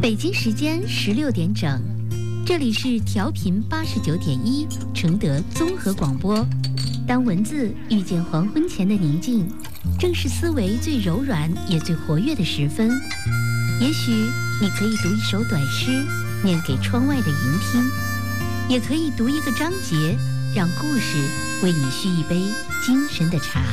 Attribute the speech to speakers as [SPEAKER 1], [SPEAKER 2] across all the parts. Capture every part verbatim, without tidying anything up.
[SPEAKER 1] 北京时间十六点整，这里是调频八十九点一承德综合广播。当文字遇见黄昏前的宁静，正是思维最柔软也最活跃的时分。也许你可以读一首短诗，念给窗外的云听；也可以读一个章节，让故事为你续一杯精神的茶。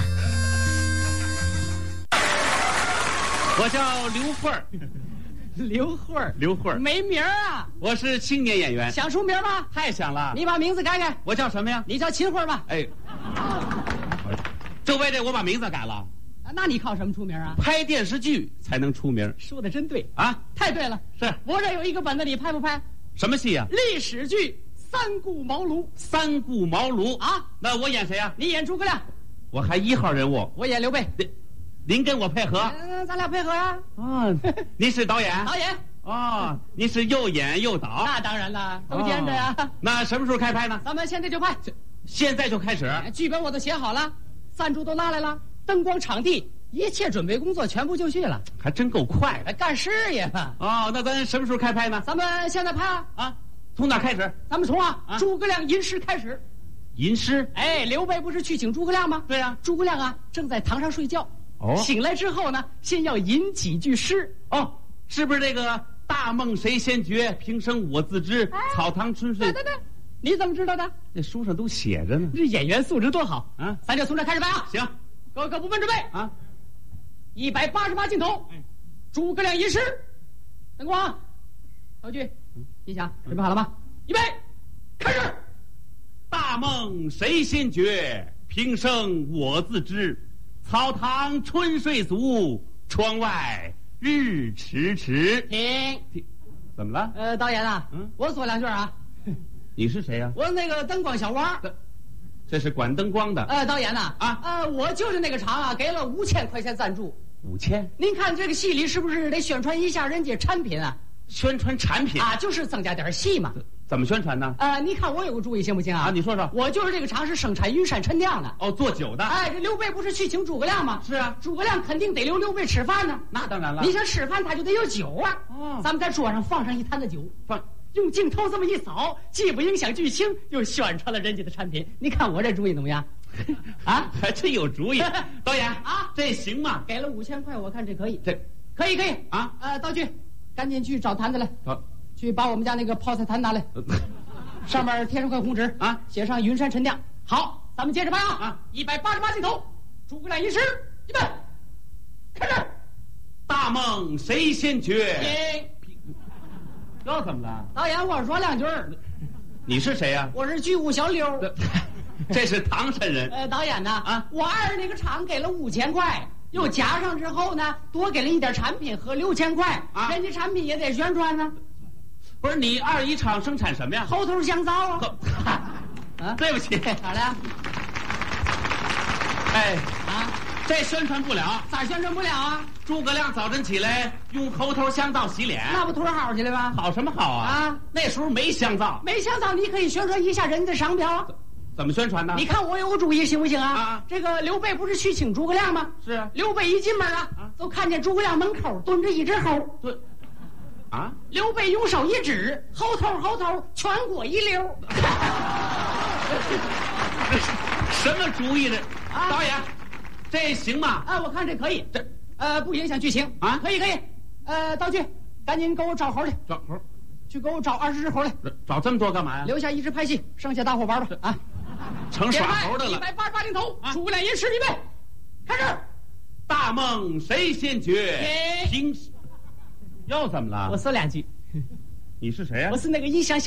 [SPEAKER 2] 我叫刘慧儿。
[SPEAKER 3] 刘慧儿，
[SPEAKER 2] 刘慧儿
[SPEAKER 3] 没名儿啊！
[SPEAKER 2] 我是青年演员，
[SPEAKER 3] 想出名吗？
[SPEAKER 2] 太想了。
[SPEAKER 3] 你把名字改改。
[SPEAKER 2] 我叫什么呀？
[SPEAKER 3] 你叫秦慧儿吧。
[SPEAKER 2] 哎，就为这我把名字改了。
[SPEAKER 3] 那你靠什么出名啊？
[SPEAKER 2] 拍电视剧才能出名。
[SPEAKER 3] 说的真对
[SPEAKER 2] 啊，
[SPEAKER 3] 太对了。
[SPEAKER 2] 是
[SPEAKER 3] 我这有一个本子，你拍不拍？
[SPEAKER 2] 什么戏呀？
[SPEAKER 3] 历史剧《三顾茅庐》。
[SPEAKER 2] 三顾茅庐
[SPEAKER 3] 啊？
[SPEAKER 2] 那我演谁呀？
[SPEAKER 3] 你演诸葛亮，
[SPEAKER 2] 我还一号人物。
[SPEAKER 3] 我演刘备。
[SPEAKER 2] 您跟我配合？
[SPEAKER 3] 嗯，咱俩配合呀。
[SPEAKER 2] 啊，您是导演？
[SPEAKER 3] 导演。
[SPEAKER 2] 哦，您是又演又导？
[SPEAKER 3] 那当然了，都兼着呀。
[SPEAKER 2] 那什么时候开拍呢？
[SPEAKER 3] 咱们现在就拍。
[SPEAKER 2] 现在就开始。
[SPEAKER 3] 剧本我都写好了，赞助都拉来了，灯光、场地，一切准备工作全部就绪了。
[SPEAKER 2] 还真够快的，
[SPEAKER 3] 干事业嘛。
[SPEAKER 2] 哦，那咱什么时候开拍呢？
[SPEAKER 3] 咱们现在拍啊。
[SPEAKER 2] 啊，从哪开始？
[SPEAKER 3] 咱们从啊，
[SPEAKER 2] 啊
[SPEAKER 3] 诸葛亮吟诗开始。
[SPEAKER 2] 吟诗？
[SPEAKER 3] 哎，刘备不是去请诸葛亮吗？
[SPEAKER 2] 对呀。
[SPEAKER 3] 诸葛亮啊，正在堂上睡觉。
[SPEAKER 2] 哦。
[SPEAKER 3] 醒来之后呢，先要吟几句诗。
[SPEAKER 2] 哦，是不是这个大梦谁先觉，平生我自知，
[SPEAKER 3] 哎、
[SPEAKER 2] 草堂春睡？
[SPEAKER 3] 对对对，你怎么知道的？
[SPEAKER 2] 那书上都写着呢。
[SPEAKER 3] 这演员素质多好
[SPEAKER 2] 啊！
[SPEAKER 3] 咱就从这开始拍啊。
[SPEAKER 2] 行，
[SPEAKER 3] 各个部门准备
[SPEAKER 2] 啊。
[SPEAKER 3] 一百八十八镜头，
[SPEAKER 2] 哎、
[SPEAKER 3] 诸葛亮吟诗，灯光、道具、音响，准备好了吗？预备，开始。
[SPEAKER 2] 大梦谁先觉，平生我自知，草堂春睡足，窗外日迟迟。
[SPEAKER 3] 停。
[SPEAKER 2] 怎么了？
[SPEAKER 3] 呃，导演啊，
[SPEAKER 2] 嗯，
[SPEAKER 3] 我说两句啊。
[SPEAKER 2] 你是谁呀？
[SPEAKER 3] 我那个灯光小王。
[SPEAKER 2] 这是管灯光的。
[SPEAKER 3] 呃，导演呐，
[SPEAKER 2] 啊，
[SPEAKER 3] 呃，我就是那个厂啊，给了五千块钱赞助。
[SPEAKER 2] 五千？
[SPEAKER 3] 您看这个戏里是不是得宣传一下人家产品啊？
[SPEAKER 2] 宣传产品
[SPEAKER 3] 啊，就是增加点戏嘛。
[SPEAKER 2] 怎么宣传呢？
[SPEAKER 3] 呃，你看我有个主意行不行啊？
[SPEAKER 2] 啊，你说说。
[SPEAKER 3] 我就是这个厂是生产云山陈酿的。
[SPEAKER 2] 哦，做酒的。
[SPEAKER 3] 哎，这刘备不是去请诸葛亮吗？
[SPEAKER 2] 是啊，
[SPEAKER 3] 诸葛亮肯定得留刘备吃饭呢。
[SPEAKER 2] 那当然了。
[SPEAKER 3] 你想吃饭，他就得有酒啊。
[SPEAKER 2] 哦，
[SPEAKER 3] 咱们在桌上放上一坛子酒，
[SPEAKER 2] 放。
[SPEAKER 3] 用镜头这么一扫，既不影响剧情，又宣传了人家的产品。你看我这主意怎么样？啊，
[SPEAKER 2] 还真有主意。导演
[SPEAKER 3] 啊，
[SPEAKER 2] 这行吗？
[SPEAKER 3] 给了五千块，我看这可以。
[SPEAKER 2] 这
[SPEAKER 3] 可以可以
[SPEAKER 2] 啊。
[SPEAKER 3] 呃，道具，赶紧去找坛子来。
[SPEAKER 2] 好，
[SPEAKER 3] 去把我们家那个泡菜坛拿来，上面贴上块红纸
[SPEAKER 2] 啊，
[SPEAKER 3] 写上云山陈酿。好，咱们接着拍啊！
[SPEAKER 2] 啊，
[SPEAKER 3] 一百八十八镜头，诸葛亮吟诗，预备，开始。
[SPEAKER 2] 大梦谁先觉？
[SPEAKER 3] 停。
[SPEAKER 2] 又怎么了？
[SPEAKER 3] 导演，我说两句。
[SPEAKER 2] 你是谁呀？
[SPEAKER 3] 我是剧务小刘。
[SPEAKER 2] 这是唐山人。
[SPEAKER 3] 呃，导演呢？
[SPEAKER 2] 啊，
[SPEAKER 3] 我二那个厂给了五千块，又加上之后呢，多给了一点产品和六千块。
[SPEAKER 2] 啊，
[SPEAKER 3] 人家产品也得宣传呢。
[SPEAKER 2] 不是你二一厂生产什么呀？
[SPEAKER 3] 猴头香皂啊。
[SPEAKER 2] 啊，对不起，
[SPEAKER 3] 咋的？
[SPEAKER 2] 哎
[SPEAKER 3] 啊，
[SPEAKER 2] 这宣传不了。
[SPEAKER 3] 咋宣传不了啊？
[SPEAKER 2] 诸葛亮早晨起来用猴头香皂洗脸，
[SPEAKER 3] 那不图好去了吗？
[SPEAKER 2] 好什么好啊？
[SPEAKER 3] 啊，
[SPEAKER 2] 那时候没香皂，
[SPEAKER 3] 没香皂，你可以宣传一下人家的商标。
[SPEAKER 2] 怎么宣传呢？
[SPEAKER 3] 你看我有个主意行不行啊？
[SPEAKER 2] 啊，
[SPEAKER 3] 这个刘备不是去请诸葛亮吗？
[SPEAKER 2] 是啊。
[SPEAKER 3] 刘备一进门啊，啊就看见诸葛亮门口蹲着一只猴。
[SPEAKER 2] 对。啊！
[SPEAKER 3] 刘备用手一指，猴头猴头，全国一溜。
[SPEAKER 2] 什么主意这？
[SPEAKER 3] 啊，
[SPEAKER 2] 导演，这行吗？
[SPEAKER 3] 啊，我看这可以。
[SPEAKER 2] 这
[SPEAKER 3] 呃不影响剧情
[SPEAKER 2] 啊，
[SPEAKER 3] 可以可以。呃，道具，赶紧给我找猴去。
[SPEAKER 2] 找猴，
[SPEAKER 3] 去给我找二十只猴来。
[SPEAKER 2] 找这么多干嘛呀？
[SPEAKER 3] 留下一只拍戏，剩下大伙玩吧。啊，
[SPEAKER 2] 成耍猴的了。
[SPEAKER 3] 一百八十八镜头，诸葛亮吟诗，预备，开始。
[SPEAKER 2] 大梦谁先觉？平。又怎么了？
[SPEAKER 3] 我说两句。
[SPEAKER 2] 你是谁呀？
[SPEAKER 3] 我是那个音响